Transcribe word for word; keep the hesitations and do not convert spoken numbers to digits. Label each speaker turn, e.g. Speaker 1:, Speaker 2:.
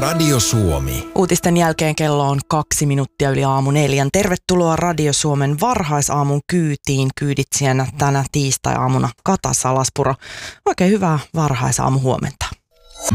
Speaker 1: Radio Suomi.
Speaker 2: Uutisten jälkeen kello on kaksi minuuttia yli aamu neljän. Tervetuloa Radio Suomen varhaisaamun kyytiin. Kyyditsijänä tänä tiistai-aamuna Kata Salaspuro. Oikein hyvää varhaisaamu huomenta.